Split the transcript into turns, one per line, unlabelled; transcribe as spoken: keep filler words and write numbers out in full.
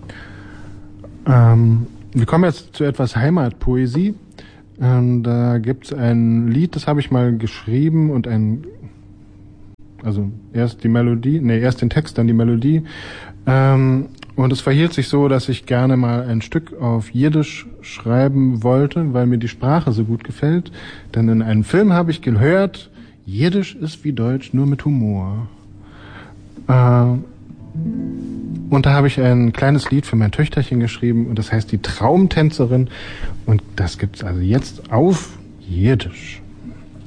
Ähm, wir kommen jetzt zu etwas Heimatpoesie. Ähm, da gibt's ein Lied, das habe ich mal geschrieben und ein, also erst die Melodie, nee, erst den Text, dann die Melodie. Ähm, und es verhielt sich so, dass ich gerne mal ein Stück auf Jiddisch schreiben wollte, weil mir die Sprache so gut gefällt. Denn in einem Film habe ich gehört, Jiddisch ist wie Deutsch, nur mit Humor. Äh, und da habe ich ein kleines Lied für mein Töchterchen geschrieben und das heißt Die Traumtänzerin und das gibt's also jetzt auf Jiddisch.